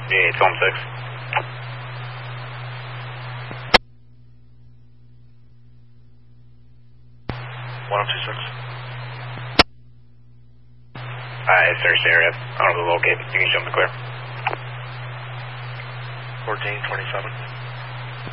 it's home 6. 1026. I searched the area. I don't know the locate. You can show them the clear. 1427.